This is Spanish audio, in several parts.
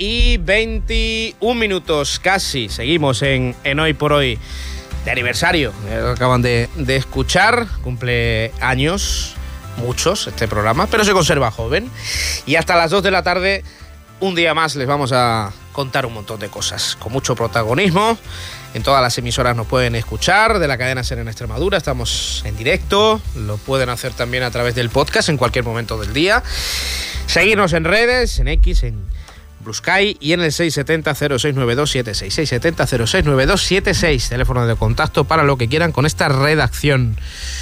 9:21 casi. Seguimos en Hoy por Hoy de aniversario. Acaban de escuchar, cumple años, muchos, este programa, pero se conserva joven. Y hasta las 2 de la tarde, un día más, les vamos a contar un montón de cosas, con mucho protagonismo. En todas las emisoras nos pueden escuchar, de la cadena SER en Extremadura, estamos en directo, lo pueden hacer también a través del podcast en cualquier momento del día. Seguirnos en redes, en X, en Blue Sky y en el 670-069276, 670-069276, teléfono de contacto para lo que quieran con esta redacción.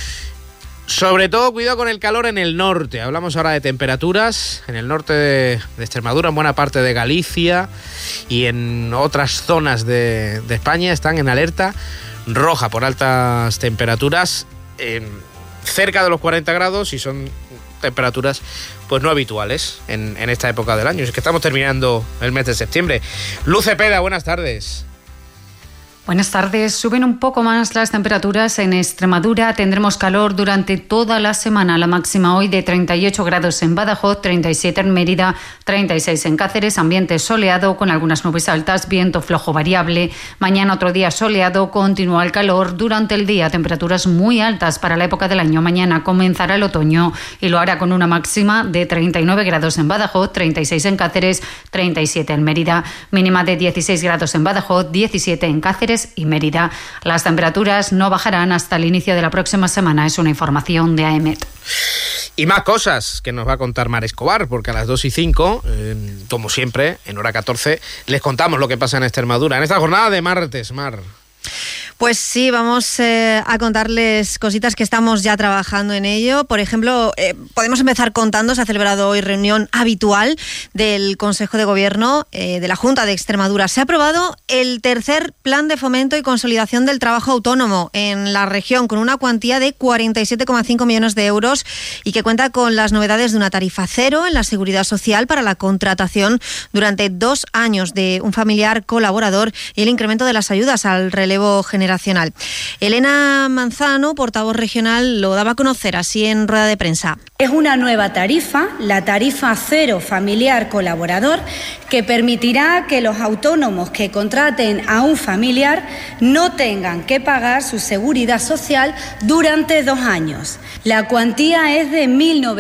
Sobre todo, cuidado con el calor en el norte. Hablamos ahora de temperaturas en el norte de Extremadura, en buena parte de Galicia y en otras zonas de España están en alerta roja por altas temperaturas, cerca de los 40 grados, y son temperaturas pues no habituales en esta época del año. Es que estamos terminando el mes de septiembre. Luz Cepeda, buenas tardes. Buenas tardes. Suben un poco más las temperaturas en Extremadura. Tendremos calor durante toda la semana. La máxima hoy de 38 grados en Badajoz, 37 en Mérida, 36 en Cáceres. Ambiente soleado con algunas nubes altas, viento flojo variable. Mañana otro día soleado, continúa el calor durante el día. Temperaturas muy altas para la época del año. Mañana comenzará el otoño y lo hará con una máxima de 39 grados en Badajoz, 36 en Cáceres, 37 en Mérida. Mínima de 16 grados en Badajoz, 17 en Cáceres y Mérida. Las temperaturas no bajarán hasta el inicio de la próxima semana. Es una información de AEMET. Y más cosas que nos va a contar Mar Escobar, porque a las 2:05, como siempre, en hora 14, les contamos lo que pasa en Extremadura en esta jornada de martes. Mar. Pues sí, vamos a contarles cositas que estamos ya trabajando en ello. Por ejemplo, podemos empezar contando, se ha celebrado hoy reunión habitual del Consejo de Gobierno de la Junta de Extremadura. Se ha aprobado el tercer plan de fomento y consolidación del trabajo autónomo en la región, con una cuantía de 47,5 millones de euros y que cuenta con las novedades de una tarifa cero en la seguridad social para la contratación durante 2 años de un familiar colaborador y el incremento de las ayudas al relevo generacional. Elena Manzano, portavoz regional, lo daba a conocer así en rueda de prensa. Es una nueva tarifa, la tarifa cero familiar colaborador, que permitirá que los autónomos que contraten a un familiar no tengan que pagar su seguridad social durante 2 años. La cuantía es de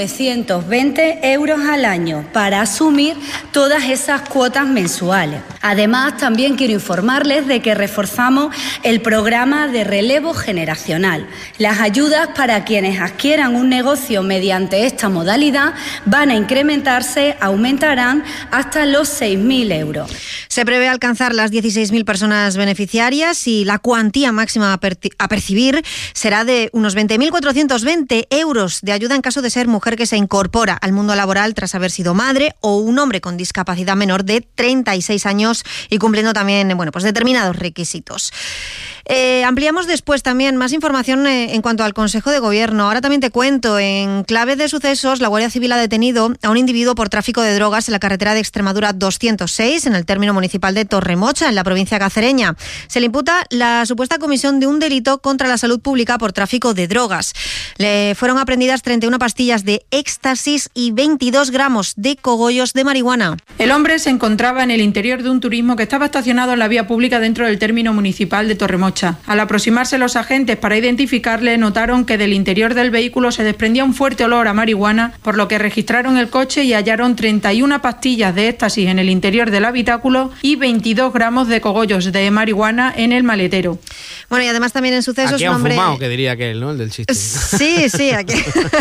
1.920 euros al año para asumir todas esas cuotas mensuales. Además, también quiero informarles de que reforzamos el programa de relevo generacional. Las ayudas para quienes adquieran un negocio mediante esta modalidad van a incrementarse, aumentarán hasta los 6.000 euros. Se prevé alcanzar las 16.000 personas beneficiarias y la cuantía máxima a percibir será de unos 20.420 euros de ayuda en caso de ser mujer que se incorpora al mundo laboral tras haber sido madre, o un hombre con discapacidad menor de 36 años y cumpliendo también pues determinados requisitos. Ampliamos después también más información en cuanto al Consejo de Gobierno. Ahora también te cuento, en clave de sucesos, la Guardia Civil ha detenido a un individuo por tráfico de drogas en la carretera de Extremadura 206, en el término municipal de Torremocha, en la provincia cacereña. Se le imputa la supuesta comisión de un delito contra la salud pública por tráfico de drogas. Le fueron aprendidas 31 pastillas de éxtasis y 22 gramos de cogollos de marihuana. El hombre se encontraba en el interior de un turismo que estaba estacionado en la vía pública dentro del término municipal de Torremocha. Al aproximarse los agentes para identificarle, notaron que del interior del vehículo se desprendía un fuerte olor a marihuana, por lo que registraron el coche y hallaron 31 pastillas de éxtasis en el interior del habitáculo y 22 gramos de cogollos de marihuana en el maletero. Bueno, y además también en sucesos... Aquí han fumado, que diría aquel, ¿no? El del chiste. Sí, aquí.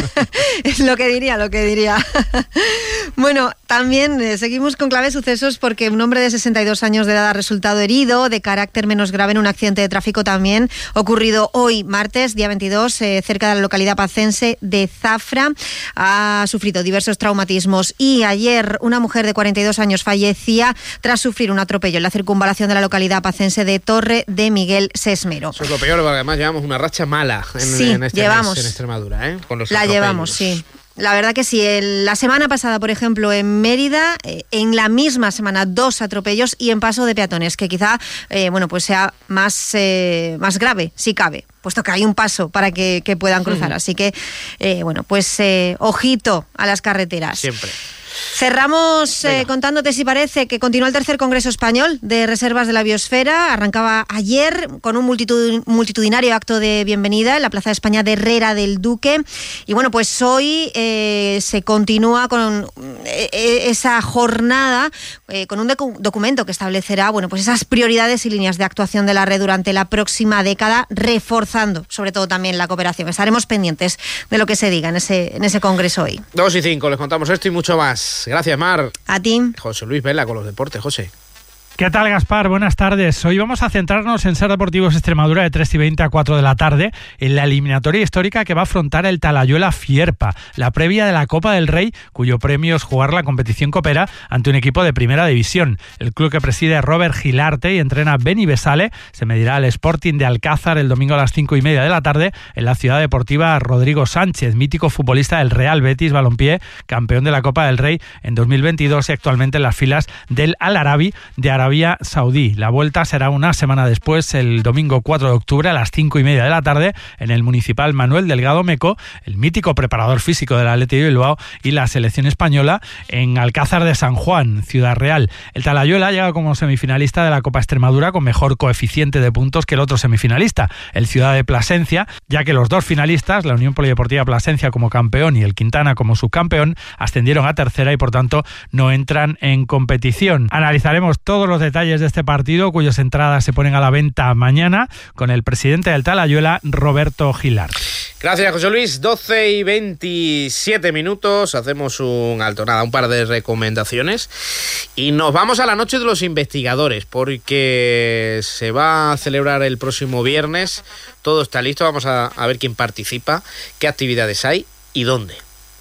Es lo que diría. Bueno, también seguimos con clave sucesos porque un hombre de 62 años de edad ha resultado herido de carácter menos grave en un accidente de tráfico también ocurrido hoy, martes, día 22, cerca de la localidad pacense de Zafra. Ha sufrido diversos traumatismos y ayer una mujer de 42 años fallecía tras sufrir un atropello en la circunvalación de la localidad pacense de Torre de Miguel Sesmero. Eso es lo peor, porque además llevamos una racha mala en Extremadura, con los atropellos. Llevamos, sí. La verdad que sí. La semana pasada, por ejemplo, en Mérida, en la misma semana, 2 atropellos y en paso de peatones, que quizá pues sea más grave, si cabe, puesto que hay un paso para que puedan cruzar. Así que, ojito a las carreteras. Siempre. Cerramos contándote, si parece, que continúa el tercer Congreso Español de Reservas de la Biosfera. Arrancaba ayer con un multitudinario acto de bienvenida en la Plaza de España de Herrera del Duque. Y bueno, pues hoy se continúa con esa jornada con un documento que establecerá, bueno, pues esas prioridades y líneas de actuación de la red durante la próxima década, reforzando sobre todo también la cooperación. Estaremos pendientes de lo que se diga en ese congreso hoy. 2:05, les contamos esto y mucho más. Gracias, Mar. A ti. José Luis Vela con los deportes. José. ¿Qué tal, Gaspar? Buenas tardes. Hoy vamos a centrarnos en Ser Deportivos Extremadura de 3:20 a 4 de la tarde en la eliminatoria histórica que va a afrontar el Talayuela Fierpa, la previa de la Copa del Rey, cuyo premio es jugar la competición copera ante un equipo de primera división. El club que preside Robert Gilarte y entrena Beni Besale se medirá al Sporting de Alcázar el domingo a las 5:30 de la tarde en la Ciudad Deportiva Rodrigo Sánchez, mítico futbolista del Real Betis Balompié, campeón de la Copa del Rey en 2022 y actualmente en las filas del Al Arabi de Arabia Saudí. La vuelta será una semana después, el domingo 4 de octubre a las 5:30 de la tarde en el Municipal Manuel Delgado Meco, el mítico preparador físico del Athletic de Bilbao y la selección española en Alcázar de San Juan, Ciudad Real. El Talayuela llega como semifinalista de la Copa Extremadura con mejor coeficiente de puntos que el otro semifinalista, el Ciudad de Plasencia, ya que los dos finalistas, la Unión Polideportiva Plasencia como campeón y el Quintana como subcampeón, ascendieron a tercera y por tanto no entran en competición. Analizaremos todos los detalles de este partido, cuyas entradas se ponen a la venta mañana, con el presidente del Talayuela, Roberto Gilarte. Gracias, José Luis. 12:27 minutos. Hacemos un alto, un par de recomendaciones. Y nos vamos a la noche de los investigadores, porque se va a celebrar el próximo viernes. Todo está listo. Vamos a ver quién participa, qué actividades hay y dónde.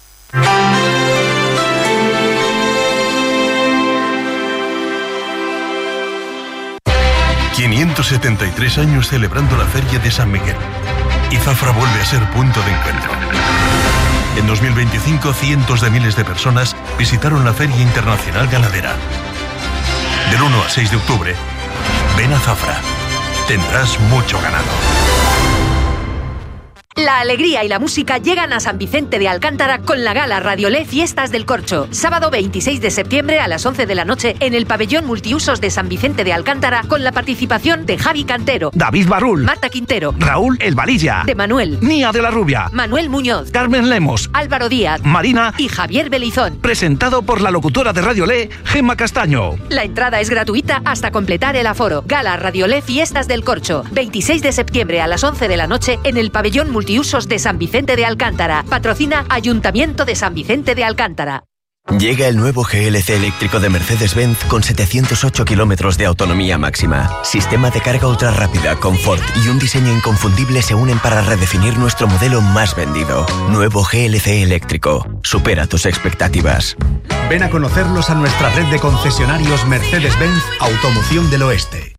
573 años celebrando la Feria de San Miguel. Y Zafra vuelve a ser punto de encuentro. En 2025, cientos de miles de personas visitaron la Feria Internacional Ganadera. Del 1 al 6 de octubre, ven a Zafra. Tendrás mucho ganado. La alegría y la música llegan a San Vicente de Alcántara con la gala Radiolé Fiestas del Corcho. Sábado 26 de septiembre a las 11 de la noche en el pabellón multiusos de San Vicente de Alcántara, con la participación de Javi Cantero, David Barrul, Marta Quintero, Raúl El Valilla, de Manuel, Nia de la Rubia, Manuel Muñoz, Carmen Lemos, Álvaro Díaz, Marina y Javier Belizón. Presentado por la locutora de Radiolé, Gemma Castaño. La entrada es gratuita hasta completar el aforo. Gala Radiolé Fiestas del Corcho. 26 de septiembre a las 11 de la noche en el pabellón multiusos de San Vicente de Alcántara. Patrocina Ayuntamiento de San Vicente de Alcántara. Llega el nuevo GLC eléctrico de Mercedes-Benz con 708 kilómetros de autonomía máxima. Sistema de carga ultra rápida, confort y un diseño inconfundible se unen para redefinir nuestro modelo más vendido. Nuevo GLC eléctrico. Supera tus expectativas. Ven a conocerlos a nuestra red de concesionarios Mercedes-Benz Automoción del Oeste.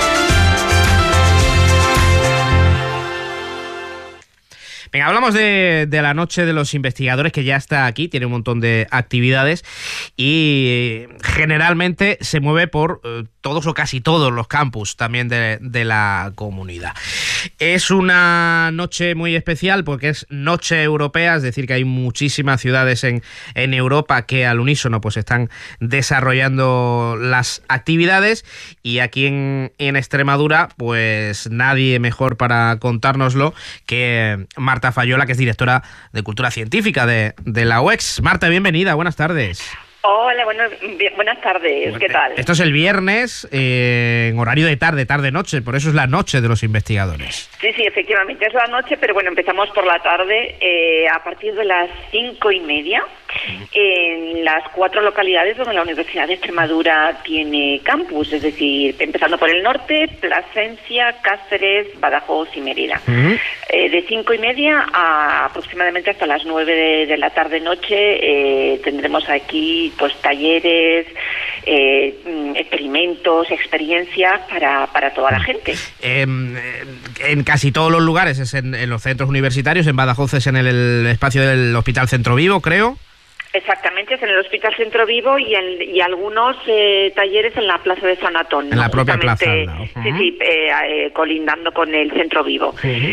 Venga, hablamos de la noche de los investigadores, que ya está aquí, tiene un montón de actividades y generalmente se mueve por todos o casi todos los campus también de la comunidad. Es una noche muy especial porque es noche europea, es decir, que hay muchísimas ciudades en Europa que al unísono pues están desarrollando las actividades, y aquí en Extremadura pues nadie mejor para contárnoslo que Marta Fayola, que es directora de Cultura Científica de la UEX. Marta, bienvenida, buenas tardes. Hola, buenas tardes, ¿qué tal? Esto es el viernes, en horario de tarde-noche, por eso es la noche de los investigadores. Sí, efectivamente, es la noche, pero bueno, empezamos por la tarde, a partir de las 5:30, en las 4 localidades donde la Universidad de Extremadura tiene campus, es decir, empezando por el norte, Plasencia, Cáceres, Badajoz y Mérida. De 5:30 a aproximadamente hasta las 9 de la tarde-noche, tendremos aquí pues talleres, experimentos, experiencias para toda la gente. En casi todos los lugares, es en los centros universitarios, en Badajoz es en el espacio del Hospital Centro Vivo, creo. Exactamente, es en el Hospital Centro Vivo y algunos talleres en la Plaza de San Antón. En la propia plaza. Sí, colindando con el Centro Vivo.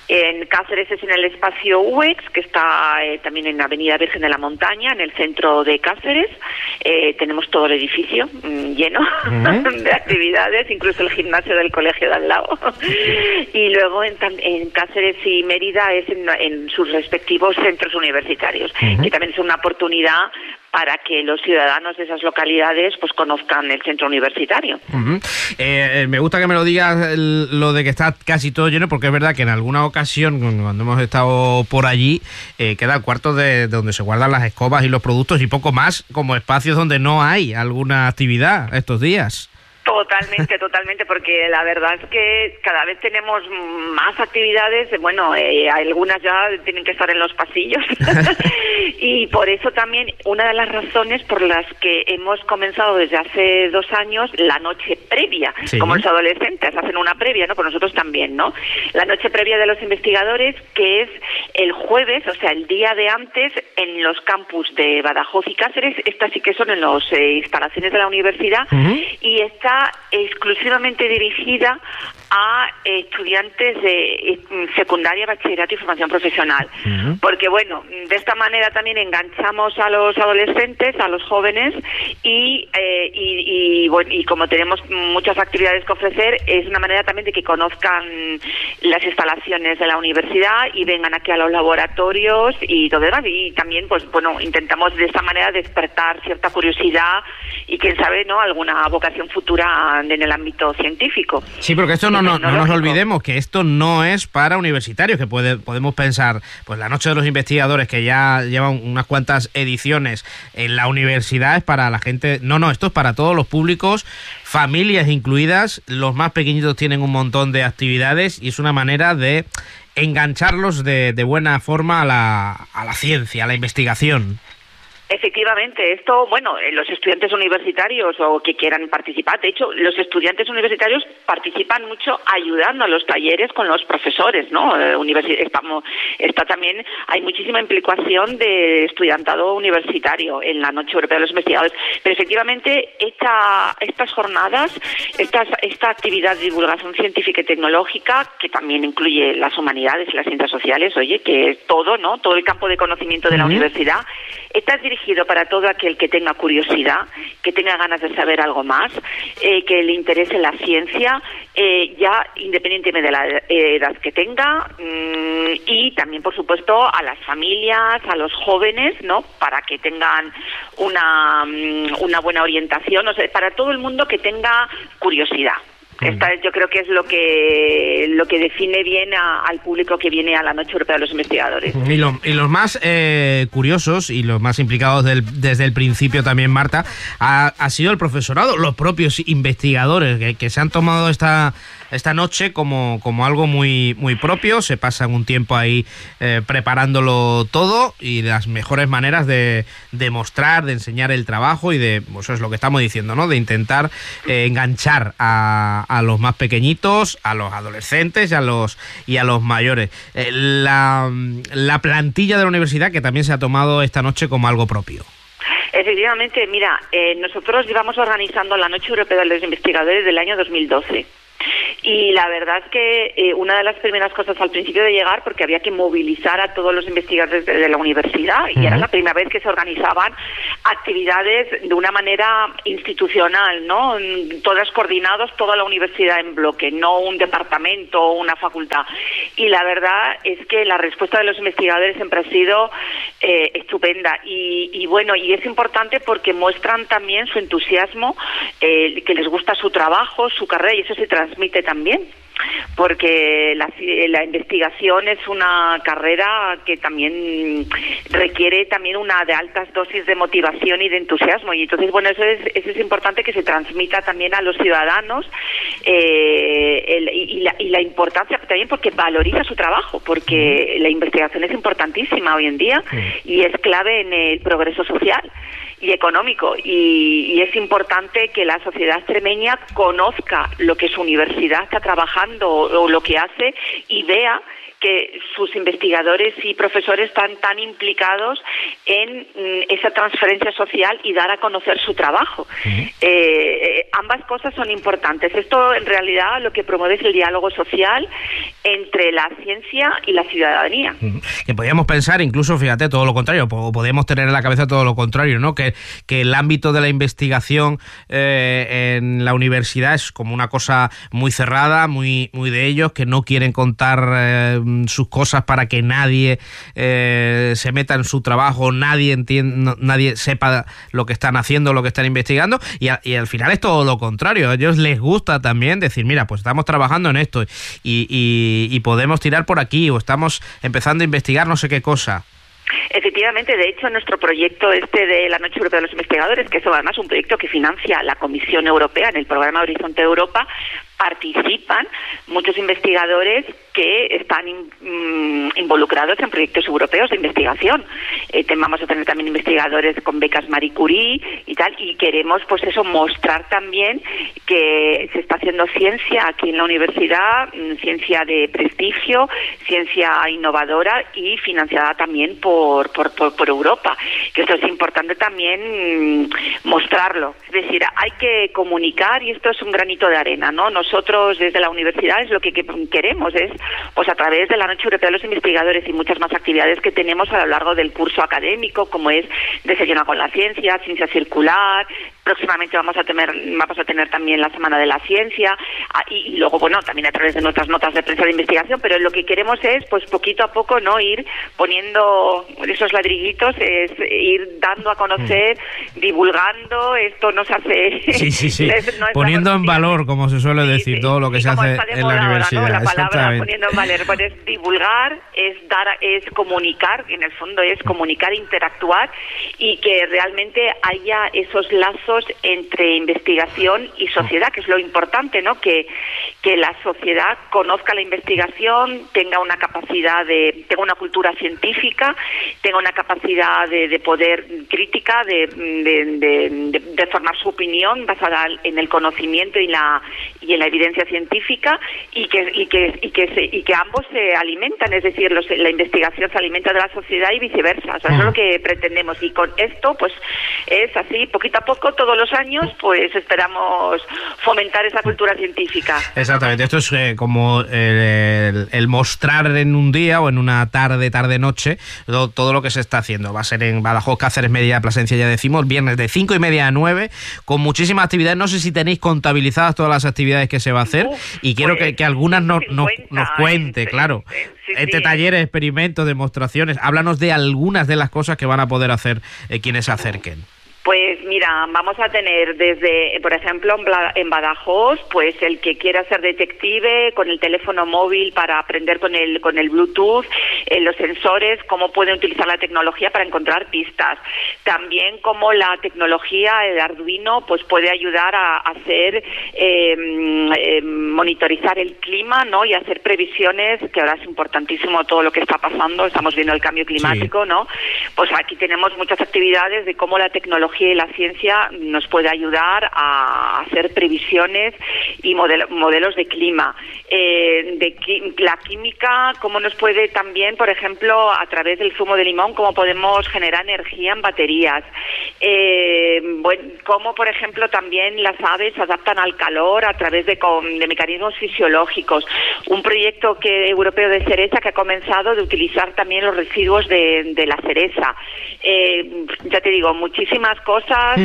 En Cáceres es en el espacio UX, que está también en Avenida Virgen de la Montaña, en el centro de Cáceres. Tenemos todo el edificio lleno de actividades, incluso el gimnasio del colegio de al lado. Y luego en Cáceres y Mérida es en sus respectivos centros universitarios, que también es una oportunidad para que los ciudadanos de esas localidades pues conozcan el centro universitario. Me gusta que me lo digas lo de que está casi todo lleno, porque es verdad que en alguna ocasión, cuando hemos estado por allí, queda el cuarto de donde se guardan las escobas y los productos y poco más, como espacios donde no hay alguna actividad estos días. Totalmente, porque la verdad es que cada vez tenemos más actividades, bueno, algunas ya tienen que estar en los pasillos y por eso también una de las razones por las que hemos comenzado desde hace 2 años la noche previa, como los adolescentes hacen una previa, ¿no? Pues nosotros también, ¿no? La noche previa de los investigadores, que es el jueves, o sea, el día de antes, en los campus de Badajoz y Cáceres. Estas sí que son en las instalaciones de la universidad y está exclusivamente dirigida a estudiantes de secundaria, bachillerato y formación profesional. Porque, bueno, de esta manera también enganchamos a los adolescentes, a los jóvenes y como tenemos muchas actividades que ofrecer, es una manera también de que conozcan las instalaciones de la universidad y vengan aquí a los laboratorios y todo demás. Y también, pues bueno, intentamos de esta manera despertar cierta curiosidad y, quién sabe, ¿no?, alguna vocación futura en el ámbito científico. Sí, porque esto no nos olvidemos que esto no es para universitarios, que podemos pensar, pues la Noche de los Investigadores, que ya llevan unas cuantas ediciones en la universidad, es para la gente. No, esto es para todos los públicos, familias incluidas. Los más pequeñitos tienen un montón de actividades y es una manera de engancharlos de buena forma a la ciencia, a la investigación. Efectivamente, esto, bueno, los estudiantes universitarios o que quieran participar, de hecho, los estudiantes universitarios participan mucho ayudando a los talleres con los profesores, ¿no? Está también, hay muchísima implicación de estudiantado universitario en la Noche Europea de los Investigadores, pero efectivamente estas jornadas, esta actividad de divulgación científica y tecnológica, que también incluye las humanidades y las ciencias sociales, oye, que es todo, ¿no?, todo el campo de conocimiento de la universidad, está dirigido para todo aquel que tenga curiosidad, que tenga ganas de saber algo más, que le interese la ciencia, ya independientemente de la edad que tenga, y también, por supuesto, a las familias, a los jóvenes, ¿no?, para que tengan una buena orientación, o sea, para todo el mundo que tenga curiosidad. Esta yo creo que es lo que define bien al público que viene a la Noche Europea de los Investigadores. Y los más curiosos y los más implicados desde el principio también, Marta, ha sido el profesorado, los propios investigadores que se han tomado esta noche como algo muy, muy propio. Se pasan un tiempo ahí preparándolo todo y las mejores maneras de mostrar, de enseñar el trabajo y eso es lo que estamos diciendo, ¿no?, de intentar enganchar a los más pequeñitos, a los adolescentes y a los mayores. La plantilla de la universidad, que también se ha tomado esta noche como algo propio. Efectivamente, mira, nosotros llevamos organizando la Noche Europea de los Investigadores del año 2012. Y la verdad es que una de las primeras cosas al principio de llegar, porque había que movilizar a todos los investigadores de la universidad, y era la primera vez que se organizaban actividades de una manera institucional, ¿no?, todas coordinadas, toda la universidad en bloque, no un departamento o una facultad. Y la verdad es que la respuesta de los investigadores siempre ha sido estupenda. Y bueno, y es importante porque muestran también su entusiasmo, que les gusta su trabajo, su carrera, y eso se transmite también, porque la investigación es una carrera que también requiere también una de altas dosis de motivación y de entusiasmo, y entonces, bueno, eso es importante que se transmita también a los ciudadanos, y la importancia también porque valoriza su trabajo, porque la investigación es importantísima hoy en día y es clave en el progreso social y económico, y es importante que la sociedad extremeña conozca lo que su universidad está trabajando o lo que hace y vea que sus investigadores y profesores están tan implicados en esa transferencia social y dar a conocer su trabajo. Ambas cosas son importantes. Esto en realidad lo que promueve es el diálogo social entre la ciencia y la ciudadanía. Que podríamos pensar incluso, fíjate, todo lo contrario, podemos tener en la cabeza todo lo contrario, ¿no? Que el ámbito de la investigación en la universidad es como una cosa muy cerrada, muy de ellos, que no quieren contar sus cosas para que nadie se meta en su trabajo, nadie sepa lo que están haciendo, lo que están investigando, y al final es todo lo contrario. A ellos les gusta también decir, mira, pues estamos trabajando en esto y podemos tirar por aquí, o estamos empezando a investigar no sé qué cosa. Efectivamente, de hecho, nuestro proyecto de la Noche Europea de los Investigadores, que es además un proyecto que financia la Comisión Europea en el programa Horizonte Europa, participan muchos investigadores que están involucrados en proyectos europeos de investigación. Vamos a tener también investigadores con becas Marie Curie y tal, y queremos pues eso, mostrar también que se está haciendo ciencia aquí en la universidad, ciencia de prestigio, ciencia innovadora y financiada también por Europa, que esto es importante también mostrarlo. Es decir, hay que comunicar, y esto es un granito de arena, ¿no? Nosotros desde la universidad es lo que queremos, es pues a través de la Noche Europea de los Investigadores y muchas más actividades que tenemos a lo largo del curso académico, como es Desayuno con la Ciencia, Ciencia Circular. Próximamente vamos a tener también la Semana de la Ciencia y luego, bueno, también a través de nuestras notas de prensa de investigación, pero lo que queremos es, pues poquito a poco, no ir poniendo esos ladrillitos, es ir dando a conocer, divulgando. Esto nos hace... Sí. No poniendo en valor, como se suele decir, todo lo que se hace en la universidad. ¿No? La palabra poniendo en valor, pues es divulgar, es comunicar, en el fondo es comunicar, interactuar, y que realmente haya esos lazos entre investigación y sociedad, que es lo importante, ¿no? Que la sociedad conozca la investigación, tenga una capacidad tenga una cultura científica, tenga una capacidad de poder crítica, de formar su opinión basada en el conocimiento y en la evidencia científica, y que ambos se alimentan, es decir, la investigación se alimenta de la sociedad y viceversa. O sea, eso es lo que pretendemos, y con esto pues es así, poquito a poco, todos los años, pues esperamos fomentar esa cultura científica. Exactamente, esto es como el mostrar en un día o en una tarde-noche todo lo que se está haciendo. Va a ser en Badajoz, Cáceres, Mérida, Plasencia, ya decimos, viernes de 5:30 a 9, con muchísimas actividades. No sé si tenéis contabilizadas todas las actividades que se va a hacer, y quiero que algunas nos cuente, claro. Talleres, experimentos, demostraciones. Háblanos de algunas de las cosas que van a poder hacer quienes se acerquen. Pues mira, vamos a tener desde, por ejemplo, en Badajoz, pues el que quiera ser detective con el teléfono móvil para aprender con el Bluetooth, los sensores, cómo puede utilizar la tecnología para encontrar pistas. También cómo la tecnología, el Arduino, pues puede ayudar a hacer, monitorizar el clima, ¿no? Y hacer previsiones, que ahora es importantísimo todo lo que está pasando, estamos viendo el cambio climático, sí. ¿No? Pues aquí tenemos muchas actividades de cómo la tecnología y la ciencia nos puede ayudar a hacer previsiones y modelos de clima. La química, cómo nos puede también, por ejemplo, a través del zumo de limón, cómo podemos generar energía en baterías. Cómo, por ejemplo, también las aves se adaptan al calor a través de mecanismos fisiológicos. Un proyecto europeo de cereza que ha comenzado de utilizar también los residuos de la cereza. Ya te digo, muchísimas cosas,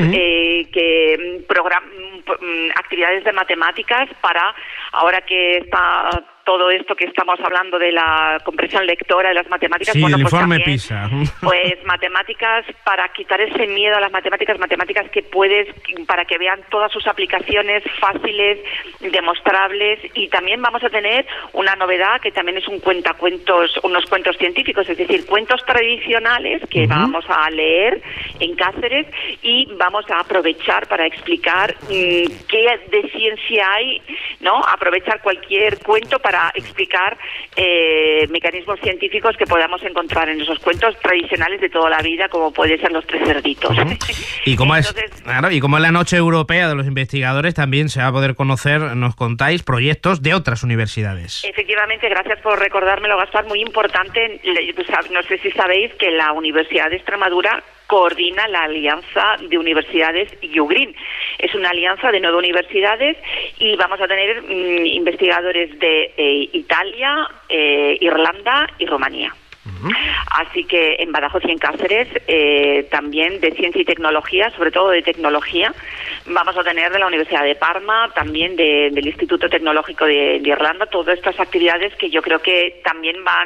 actividades de matemáticas para, ahora que está todo esto que estamos hablando de la comprensión lectora de las matemáticas, sí, bueno, el pues informe también, PISA. Pues matemáticas para quitar ese miedo a las matemáticas que para que vean todas sus aplicaciones fáciles, demostrables, y también vamos a tener una novedad que también es unos cuentos científicos, es decir, cuentos tradicionales que vamos a leer en Cáceres, y vamos a aprovechar para explicar qué de ciencia hay, ¿no? Aprovechar cualquier cuento para para explicar mecanismos científicos que podamos encontrar en esos cuentos tradicionales de toda la vida, como puede ser los tres cerditos. Y como es la Noche Europea de los Investigadores, también se va a poder conocer, nos contáis, proyectos de otras universidades. Efectivamente, gracias por recordármelo, Gaspar, muy importante. No sé si sabéis que la Universidad de Extremadura coordina la Alianza de Universidades UGREEN. Es una alianza de 9 universidades y vamos a tener investigadores de Italia, Irlanda y Rumanía. Así que en Badajoz y en Cáceres también de ciencia y tecnología, sobre todo de tecnología, vamos a tener de la Universidad de Parma, también del Instituto Tecnológico de Irlanda, todas estas actividades que yo creo que también van,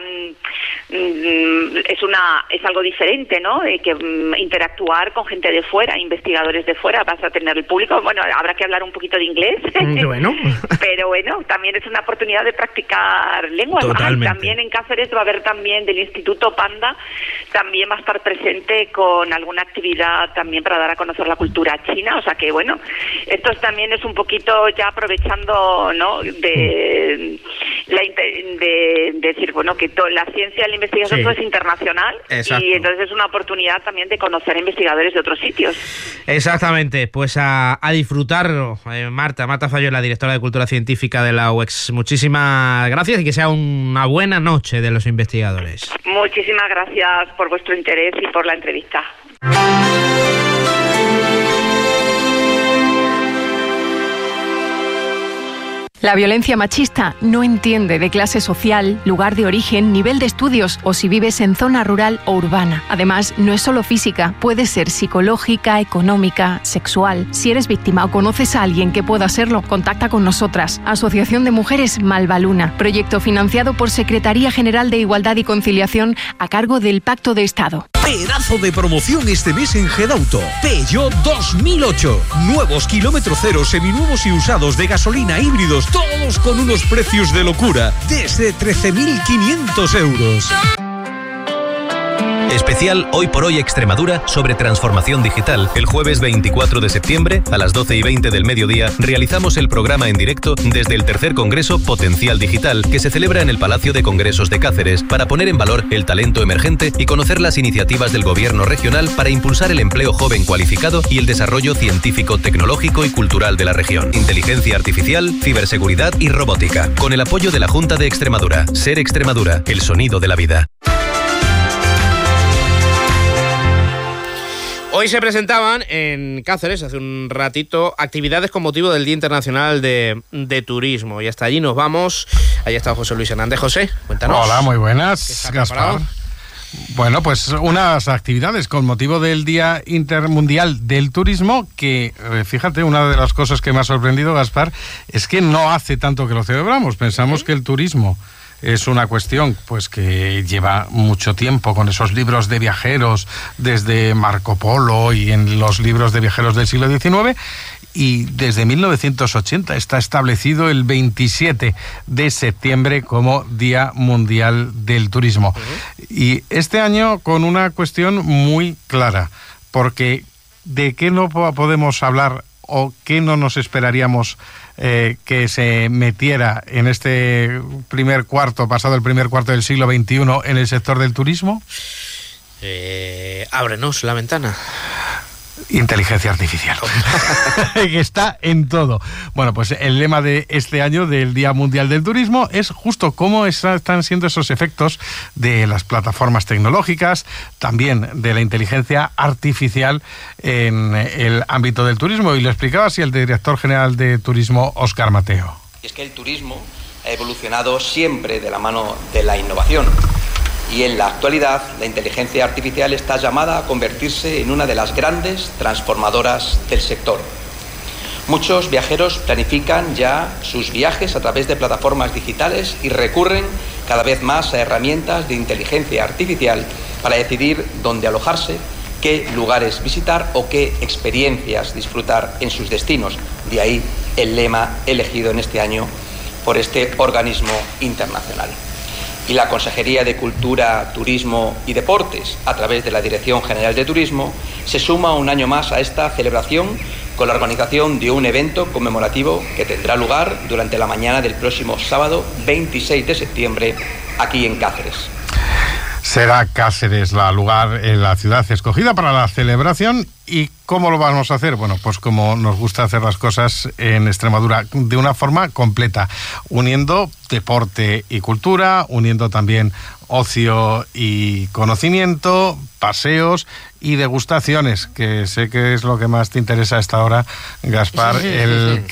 es algo diferente, ¿no? Que interactuar con gente de fuera, investigadores de fuera, vas a tener el público, bueno, habrá que hablar un poquito de inglés, bueno. Pero bueno, también es una oportunidad de practicar lenguas. También en Cáceres va a haber también del Instituto Panda, también va a estar presente con alguna actividad también para dar a conocer la cultura china, o sea que bueno, esto también es un poquito ya aprovechando, ¿no?, de decir, bueno, que la ciencia y la investigación todo es internacional. Exacto. Y entonces es una oportunidad también de conocer a investigadores de otros sitios. Exactamente, pues a disfrutarlo. Marta Fayuela, directora de Cultura Científica de la UEX, muchísimas gracias y que sea una buena noche de los investigadores. Muchísimas gracias por vuestro interés y por la entrevista. La violencia machista no entiende de clase social, lugar de origen, nivel de estudios o si vives en zona rural o urbana. Además, no es solo física, puede ser psicológica, económica, sexual. Si eres víctima o conoces a alguien que pueda serlo, contacta con nosotras. Asociación de Mujeres Malvaluna, proyecto financiado por Secretaría General de Igualdad y Conciliación a cargo del Pacto de Estado. Pedazo de promoción este mes en Gedauto. Peugeot 2008. Nuevos kilómetro cero, seminuevos y usados de gasolina, híbridos, todos con unos precios de locura, desde 13.500 euros. Especial Hoy por Hoy Extremadura sobre transformación digital. El jueves 24 de septiembre, a las 12:20 del mediodía, realizamos el programa en directo desde el tercer Congreso Potencial Digital, que se celebra en el Palacio de Congresos de Cáceres, para poner en valor el talento emergente y conocer las iniciativas del Gobierno regional para impulsar el empleo joven cualificado y el desarrollo científico, tecnológico y cultural de la región. Inteligencia artificial, ciberseguridad y robótica. Con el apoyo de la Junta de Extremadura. Ser Extremadura, el sonido de la vida. Hoy se presentaban en Cáceres, hace un ratito, actividades con motivo del Día Internacional de Turismo. Y hasta allí nos vamos. Ahí está José Luis Hernández. José, cuéntanos. Hola, muy buenas, Gaspar. Bueno, pues unas actividades con motivo del Día Intermundial del Turismo que, fíjate, una de las cosas que me ha sorprendido, Gaspar, es que no hace tanto que lo celebramos. Pensamos que el turismo es una cuestión pues que lleva mucho tiempo con esos libros de viajeros desde Marco Polo y en los libros de viajeros del siglo XIX, y desde 1980 está establecido el 27 de septiembre como Día Mundial del Turismo. Y este año con una cuestión muy clara, porque ¿de qué no podemos hablar o qué no nos esperaríamos que se metiera en este pasado el primer cuarto del siglo XXI en el sector del turismo? Ábrenos la ventana. Inteligencia artificial. Que está en todo. Bueno, pues el lema de este año del Día Mundial del Turismo es justo cómo están siendo esos efectos de las plataformas tecnológicas, también de la inteligencia artificial en el ámbito del turismo. Y lo explicaba así el director general de Turismo, Óscar Mateo. Es que el turismo ha evolucionado siempre de la mano de la innovación. Y en la actualidad, la inteligencia artificial está llamada a convertirse en una de las grandes transformadoras del sector. Muchos viajeros planifican ya sus viajes a través de plataformas digitales y recurren cada vez más a herramientas de inteligencia artificial para decidir dónde alojarse, qué lugares visitar o qué experiencias disfrutar en sus destinos. De ahí el lema elegido en este año por este organismo internacional. Y la Consejería de Cultura, Turismo y Deportes, a través de la Dirección General de Turismo, se suma un año más a esta celebración con la organización de un evento conmemorativo que tendrá lugar durante la mañana del próximo sábado 26 de septiembre aquí en Cáceres. Será Cáceres la ciudad escogida para la celebración. ¿Y cómo lo vamos a hacer? Bueno, pues como nos gusta hacer las cosas en Extremadura, de una forma completa, uniendo deporte y cultura, uniendo también ocio y conocimiento, paseos y degustaciones, que sé que es lo que más te interesa a esta hora, Gaspar, el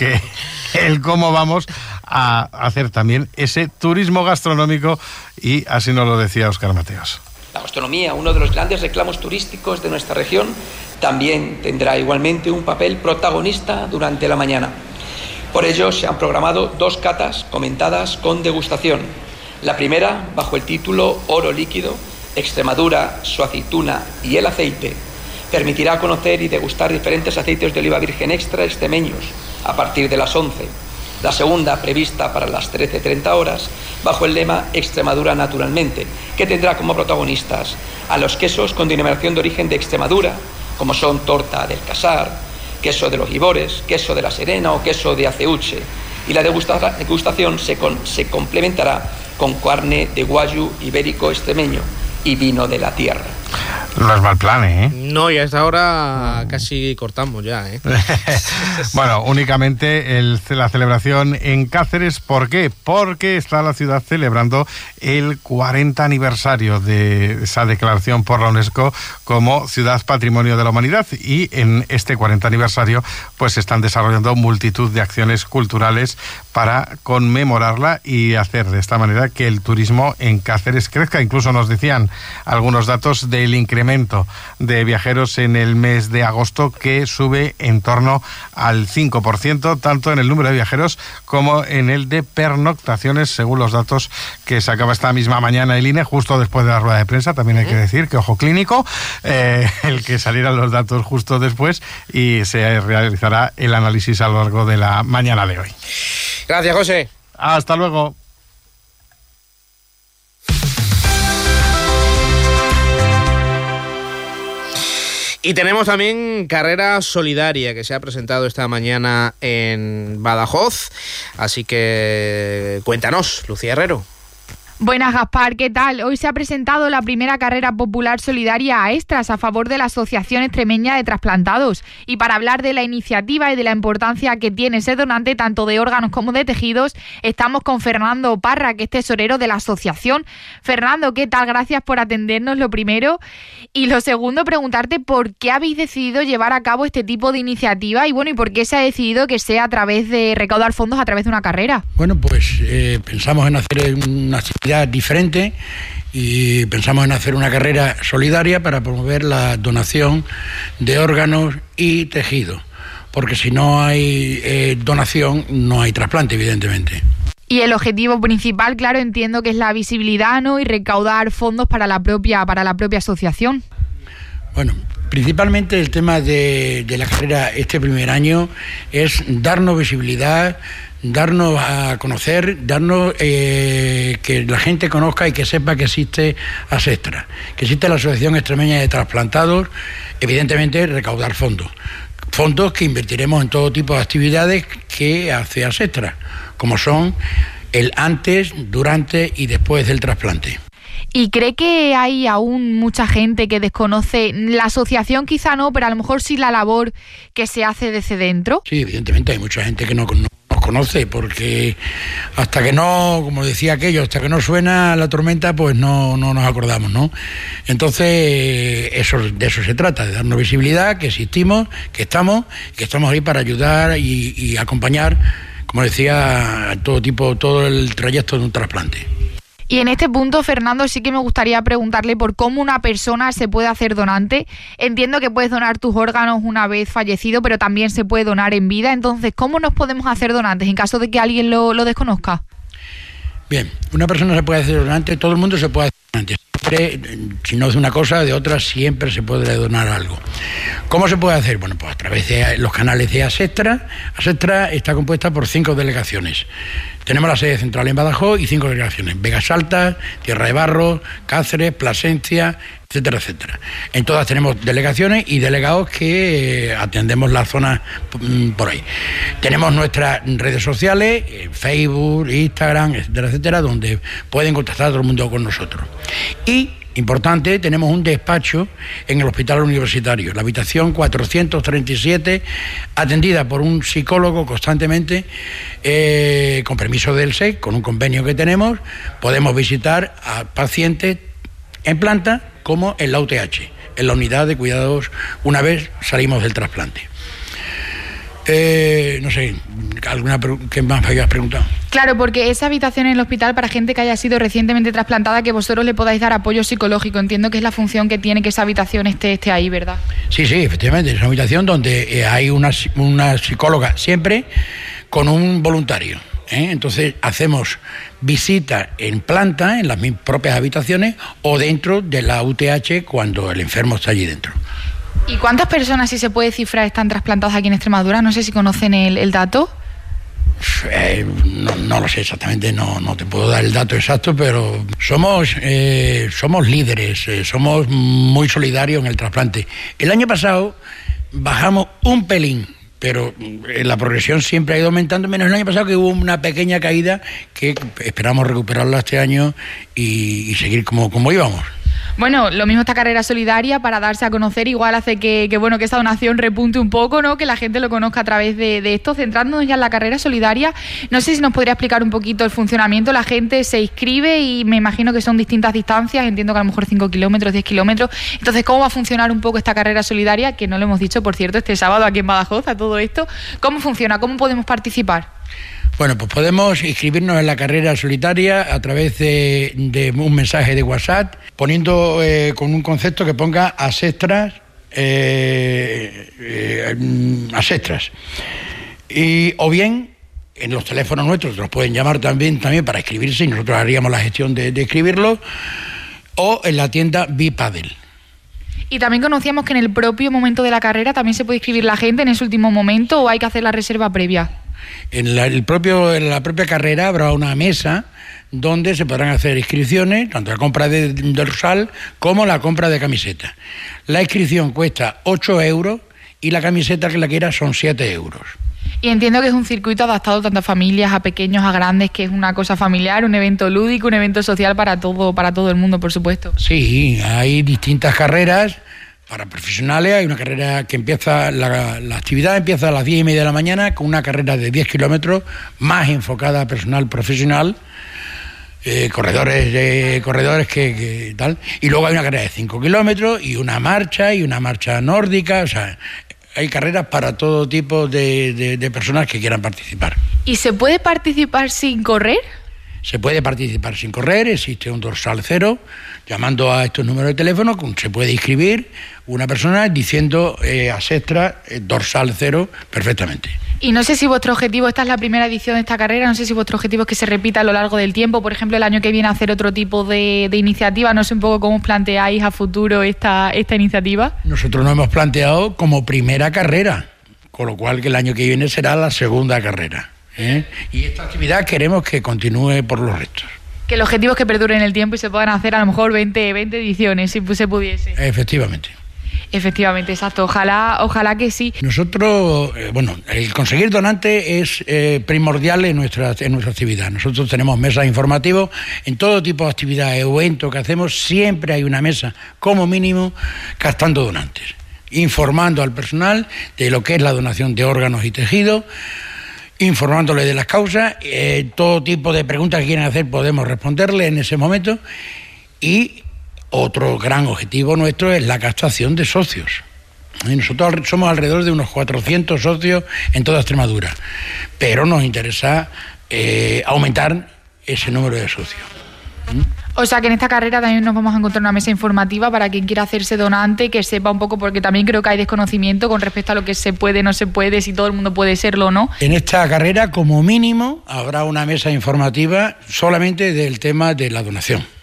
cómo vamos a hacer también ese turismo gastronómico, y así nos lo decía Óscar Mateos. La gastronomía, uno de los grandes reclamos turísticos de nuestra región, también tendrá igualmente un papel protagonista durante la mañana. Por ello se han programado 2 catas comentadas con degustación. La primera, bajo el título Oro Líquido, Extremadura, su aceituna y el aceite, permitirá conocer y degustar diferentes aceites de oliva virgen extra extremeños a partir de las 11. La segunda, prevista para las 13:30 horas, bajo el lema Extremadura naturalmente, que tendrá como protagonistas a los quesos con denominación de origen de Extremadura, como son torta del Casar, queso de los Ibores, queso de la Serena o queso de Aceuche. Y la degustación se complementará con carne de guayu ibérico extremeño y vino de la tierra. No es mal plan, ¿eh? No, y a esta hora casi cortamos ya, ¿eh? Bueno, únicamente la celebración en Cáceres. ¿Por qué? Porque está la ciudad celebrando el 40 aniversario de esa declaración por la UNESCO como Ciudad Patrimonio de la Humanidad, y en este 40 aniversario pues se están desarrollando multitud de acciones culturales para conmemorarla y hacer de esta manera que el turismo en Cáceres crezca. Incluso nos decían algunos datos del incremento de viajeros en el mes de agosto, que sube en torno al 5%, tanto en el número de viajeros como en el de pernoctaciones, según los datos que sacaba esta misma mañana el INE, justo después de la rueda de prensa. También hay que decir que, ojo clínico, el que salieran los datos justo después, y se realizará el análisis a lo largo de la mañana de hoy. Gracias, José. Hasta luego. Y tenemos también carrera solidaria que se ha presentado esta mañana en Badajoz. Así que cuéntanos, Lucía Herrero. Buenas, Gaspar, ¿qué tal? Hoy se ha presentado la primera carrera popular solidaria a Extras a favor de la Asociación Extremeña de Trasplantados. Y para hablar de la iniciativa y de la importancia que tiene ser donante tanto de órganos como de tejidos, estamos con Fernando Parra, que es tesorero de la asociación. Fernando, ¿qué tal? Gracias por atendernos, lo primero. Y lo segundo, preguntarte por qué habéis decidido llevar a cabo este tipo de iniciativa y por qué se ha decidido que sea a través de recaudar fondos a través de una carrera. Bueno, pues pensamos en hacer una actividad diferente y pensamos en hacer una carrera solidaria para promover la donación de órganos y tejidos, porque si no hay donación no hay trasplante, evidentemente. Y el objetivo principal, claro, entiendo que es la visibilidad, ¿no?, y recaudar fondos para la propia asociación. Bueno, principalmente el tema de la carrera este primer año es darnos visibilidad, darnos a conocer, darnos que la gente conozca y que sepa que existe ASEXTRA, que existe la Asociación Extremeña de Trasplantados, evidentemente recaudar fondos que invertiremos en todo tipo de actividades que hace ASEXTRA, como son el antes, durante y después del trasplante. ¿Y cree que hay aún mucha gente que desconoce la asociación? Quizá no, pero a lo mejor sí la labor que se hace desde dentro. Sí, evidentemente hay mucha gente que no conoce, porque hasta que no, como decía aquello, hasta que no suena la tormenta, pues no nos acordamos, ¿no? Entonces, de eso se trata, de darnos visibilidad, que existimos, que estamos ahí para ayudar y acompañar, como decía, todo el trayecto de un trasplante. Y en este punto, Fernando, sí que me gustaría preguntarle por cómo una persona se puede hacer donante. Entiendo que puedes donar tus órganos una vez fallecido, pero también se puede donar en vida. Entonces, ¿cómo nos podemos hacer donantes en caso de que alguien lo desconozca? Bien, una persona se puede hacer donante, todo el mundo se puede hacer donante. siempre, si no es de una cosa, de otra, siempre se puede donar algo. ¿Cómo se puede hacer? Bueno, pues a través de los canales de Asextra. Asextra está compuesta por 5 delegaciones. Tenemos la sede central en Badajoz y 5 delegaciones: Vegas Altas, Tierra de Barros, Cáceres, Plasencia, etcétera, etcétera. En todas tenemos delegaciones y delegados que atendemos las zonas por ahí. Tenemos nuestras redes sociales, Facebook, Instagram, etcétera, etcétera, donde pueden contactar a todo el mundo con nosotros. Y importante, tenemos un despacho en el Hospital Universitario, la habitación 437, atendida por un psicólogo constantemente, con permiso del SEC, con un convenio que tenemos. Podemos visitar a pacientes en planta como en la UTH, en la unidad de cuidados, una vez salimos del trasplante. No sé, ¿qué más me habías preguntado? Claro, porque esa habitación en el hospital para gente que haya sido recientemente trasplantada, que vosotros le podáis dar apoyo psicológico, entiendo que es la función que tiene que esa habitación esté ahí, ¿verdad? Sí, efectivamente, es una habitación donde hay una psicóloga siempre con un voluntario. Entonces hacemos visitas en planta, en las propias habitaciones, o dentro de la UTH cuando el enfermo está allí dentro. ¿Y cuántas personas, si se puede cifrar, están trasplantadas aquí en Extremadura? No sé si conocen el dato. No lo sé exactamente, no te puedo dar el dato exacto, pero somos líderes, somos muy solidarios en el trasplante. El año pasado bajamos un pelín, pero la progresión siempre ha ido aumentando, menos el año pasado, que hubo una pequeña caída que esperamos recuperarla este año y seguir como íbamos. Bueno, lo mismo esta carrera solidaria, para darse a conocer, igual hace que esta donación repunte un poco, ¿no? Que la gente lo conozca a través de esto. Centrándonos ya en la carrera solidaria, no sé si nos podría explicar un poquito el funcionamiento. La gente se inscribe y me imagino que son distintas distancias, entiendo que a lo mejor 5 kilómetros, 10 kilómetros. Entonces, ¿cómo va a funcionar un poco esta carrera solidaria? Que no lo hemos dicho, por cierto, este sábado aquí en Badajoz, a todo esto. ¿Cómo funciona? ¿Cómo podemos participar? Bueno, pues podemos inscribirnos en la carrera solidaria a través de un mensaje de WhatsApp, poniendo con un concepto que ponga Asextras. O bien, en los teléfonos nuestros nos pueden llamar también para inscribirse y nosotros haríamos la gestión de escribirlo, o en la tienda Bipadel. Y también conocíamos que en el propio momento de la carrera también se puede inscribir la gente en ese último momento, ¿o hay que hacer la reserva previa? En la propia carrera habrá una mesa donde se podrán hacer inscripciones, tanto la compra de dorsal como la compra de camiseta. La inscripción cuesta 8 euros y la camiseta que la quiera son 7 euros. Y entiendo que es un circuito adaptado tanto a familias, a pequeños, a grandes, que es una cosa familiar, un evento lúdico, un evento social para todo el mundo, por supuesto. Sí, hay distintas carreras. Para profesionales hay una carrera que empieza, la actividad empieza a las 10:30 de la mañana, con una carrera de 10 kilómetros más enfocada a personal profesional, corredores que tal. Y luego hay una carrera de 5 kilómetros y una marcha nórdica. O sea, hay carreras para todo tipo de personas que quieran participar. ¿Y se puede participar sin correr? Se puede participar sin correr, existe un dorsal cero. Llamando a estos números de teléfono se puede inscribir una persona diciendo Asextra dorsal cero perfectamente. Y no sé si vuestro objetivo, esta es la primera edición de esta carrera, no sé si vuestro objetivo es que se repita a lo largo del tiempo, por ejemplo, el año que viene hacer otro tipo de iniciativa. No sé un poco cómo os planteáis a futuro esta iniciativa. Nosotros nos hemos planteado como primera carrera, con lo cual que el año que viene será la segunda carrera. Y esta actividad queremos que continúe por los restos. Que el objetivo es que perduren el tiempo y se puedan hacer a lo mejor 20 ediciones, si se pudiese. Efectivamente, exacto. Ojalá que sí. Nosotros, el conseguir donantes es primordial en nuestra actividad. Nosotros tenemos mesas informativas en todo tipo de actividades o eventos que hacemos. Siempre hay una mesa, como mínimo, captando donantes, informando al personal de lo que es la donación de órganos y tejidos, informándole de las causas, todo tipo de preguntas que quieran hacer podemos responderle en ese momento. Y otro gran objetivo nuestro es la captación de socios. Nosotros somos alrededor de unos 400 socios en toda Extremadura, pero nos interesa aumentar ese número de socios. O sea que en esta carrera también nos vamos a encontrar una mesa informativa para quien quiera hacerse donante, que sepa un poco, porque también creo que hay desconocimiento con respecto a lo que se puede, no se puede, si todo el mundo puede serlo o no. En esta carrera, como mínimo, habrá una mesa informativa solamente del tema de la donación.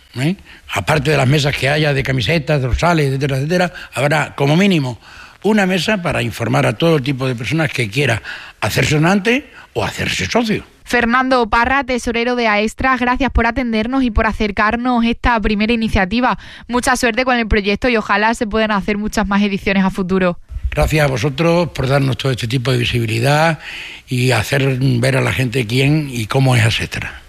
Aparte de las mesas que haya de camisetas, dorsales, etcétera, etcétera, habrá como mínimo una mesa para informar a todo tipo de personas que quiera hacerse donante o hacerse socio. Fernando Parra, tesorero de Aestras, gracias por atendernos y por acercarnos esta primera iniciativa. Mucha suerte con el proyecto y ojalá se puedan hacer muchas más ediciones a futuro. Gracias a vosotros por darnos todo este tipo de visibilidad y hacer ver a la gente quién y cómo es Aestras.